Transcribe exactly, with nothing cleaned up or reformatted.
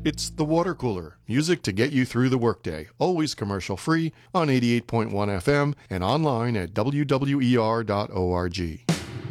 It's The Water Cooler, music to get you through the workday. Always commercial free on eighty-eight point one F M and online at W W E R dot org.